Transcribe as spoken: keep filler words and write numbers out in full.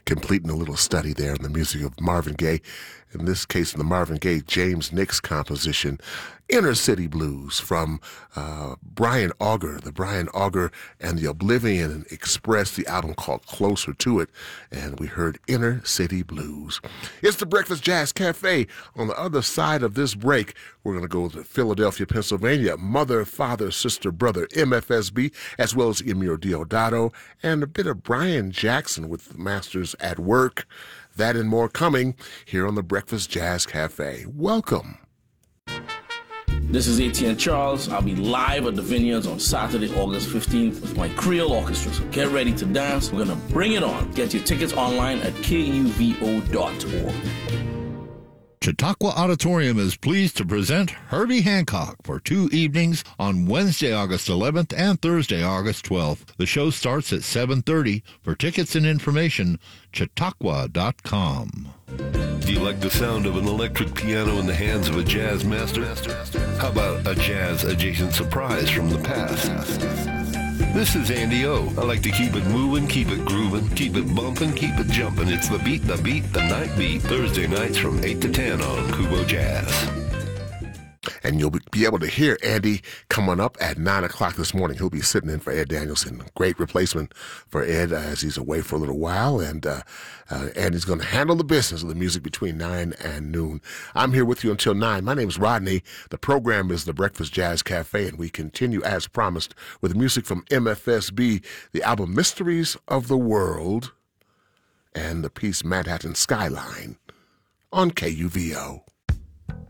completing a little study there in the music of Marvin Gaye. In this case, in the Marvin Gaye, James Nix composition, Inner City Blues from uh, Brian Auger, the Brian Auger and the Oblivion Express, the album called Closer to It, and we heard Inner City Blues. It's the Breakfast Jazz Cafe. On the other side of this break, we're going to go to Philadelphia, Pennsylvania, Mother, Father, Sister, Brother, M F S B, as well as Emir Deodato, and a bit of Brian Jackson with Masters at Work. That and more coming here on the Breakfast Jazz Cafe. Welcome. This is A T N Charles. I'll be live at the Vineyards on Saturday, August fifteenth with my Creole Orchestra. So get ready to dance. We're going to bring it on. Get your tickets online at K U V O dot org. Chautauqua Auditorium is pleased to present Herbie Hancock for two evenings on Wednesday, August eleventh and Thursday, August twelfth. The show starts at seven thirty. For tickets and information, chautauqua dot com. Do you like the sound of an electric piano in the hands of a jazz master? How about a jazz-adjacent surprise from the past? This is Andy O. I like to keep it moving, keep it grooving, keep it bumping, keep it jumping. It's the beat, the beat, the night beat. Thursday nights from eight to ten on Kubo Jazz. And you'll be able to hear Andy coming up at nine o'clock this morning. He'll be sitting in for Ed Danielson. Great replacement for Ed uh, as he's away for a little while. And uh, uh, Andy's going to handle the business of the music between nine and noon. I'm here with you until nine. My name is Rodney. The program is the Breakfast Jazz Cafe, and we continue, as promised, with music from M F S B, the album Mysteries of the World, and the piece Manhattan Skyline on K U V O.